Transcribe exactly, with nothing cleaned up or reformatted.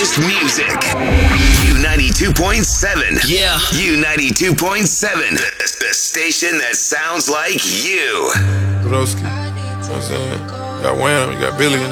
coast music. U ninety-two point seven. Yeah. U ninety-two point seven. The, the station that sounds like you. Broski. You know what I'm saying? You got Wham, you got Billy in